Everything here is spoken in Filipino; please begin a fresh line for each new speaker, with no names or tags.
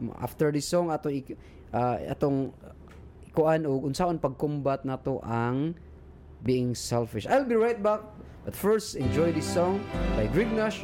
after this song atong kuan og unsaon pagkombat nato ang being selfish. I'll be right back, but first enjoy this song by Greg Nash